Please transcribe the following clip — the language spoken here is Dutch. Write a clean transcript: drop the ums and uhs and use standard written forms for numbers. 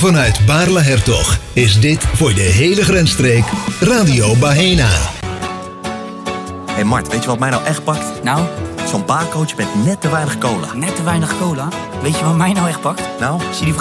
Vanuit Baarle-Hertog is dit voor de hele grensstreek Radio Bahena. Hé Mart, weet je wat mij nou echt pakt? Nou? Zo'n baarcoach met net te weinig cola. Net te weinig cola? Weet je wat mij nou echt pakt? Nou? Zie die